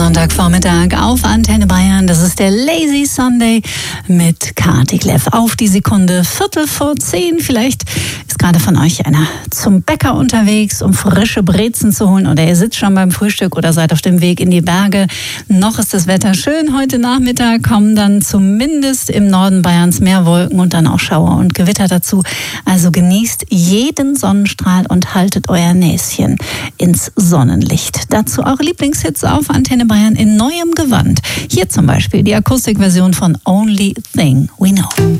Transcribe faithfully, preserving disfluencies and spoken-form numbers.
Sonntagvormittag auf Antenne Bayern. Das ist der Lazy Sunday mit Kati Kleff. Auf die Sekunde, Viertel vor zehn. Vielleicht ist gerade von euch einer zum Bäcker unterwegs, um frische Brezen zu holen. Oder ihr sitzt schon beim Frühstück oder seid auf dem Weg in die Berge. Noch ist das Wetter schön. Heute Nachmittag kommen dann zumindest im Norden Bayerns mehr Wolken und dann auch Schauer und Gewitter dazu. Also genießt jeden Sonnenstrahl und haltet euer Näschen ins Sonnenlicht. Dazu eure Lieblingshits auf Antenne Bayern in neuem Gewand. Hier zum Beispiel die Akustikversion von Only Thing We Know.